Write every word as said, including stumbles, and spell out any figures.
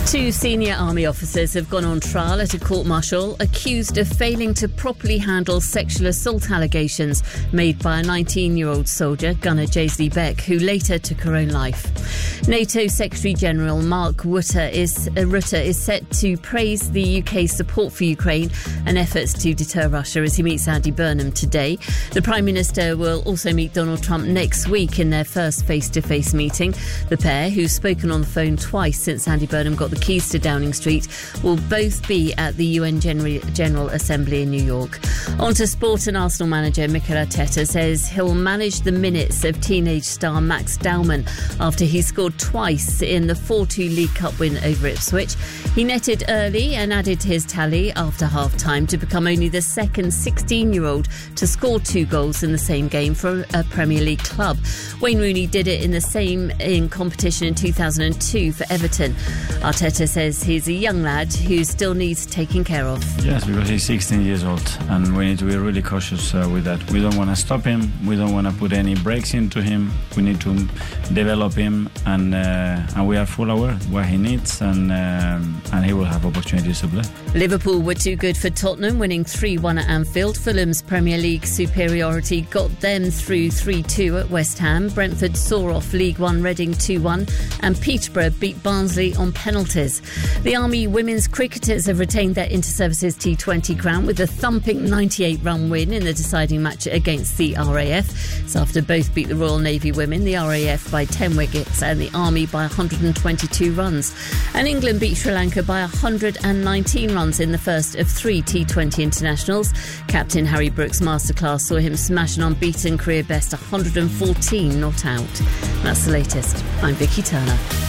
Two senior army officers have gone on trial at a court-martial accused of failing to properly handle sexual assault allegations made by a nineteen-year-old soldier, Gunnar Jaisley Beck, who later took her own life. NATO Secretary-General Mark Rutte is, uh, Rutte is set to praise the U K's support for Ukraine and efforts to deter Russia as he meets Andy Burnham today. The Prime Minister will also meet Donald Trump next week in their first face-to-face meeting. The pair, who've spoken on the phone twice since Andy Burnham got the keys to Downing Street, will both be at the U N General Assembly in New York. On to sport, and Arsenal manager Mikel Arteta says he'll manage the minutes of teenage star Max Dowman after he scored twice in the four two League Cup win over Ipswich. He netted early and added to his tally after half-time to become only the second sixteen-year-old to score two goals in the same game for a Premier League club. Wayne Rooney did it in the same in competition in two thousand two for Everton. Arteta says he's a young lad who still needs taking care of. Yes, because he's sixteen years old and we need to be really cautious uh, with that. We don't want to stop him. We don't want to put any breaks into him. We need to develop him, and uh, and we are full aware what he needs, and um, and he will have opportunities to play. Liverpool were too good for Tottenham, winning three one at Anfield. Fulham's Premier League superiority got them through three two at West Ham. Brentford saw off League One Reading two one, and Peterborough beat Barnsley on penalties. The Army women's cricketers have retained their Inter-Services T twenty crown with a thumping ninety-eight run win in the deciding match against the R A F. It's after both beat the Royal Navy women, the R A F by ten wickets and the Army by one hundred twenty-two runs. And England beat Sri Lanka by one hundred nineteen runs in the first of three T twenty internationals. Captain Harry Brooks' masterclass saw him smash an unbeaten career best one hundred fourteen not out. That's the latest. I'm Vicky Turner.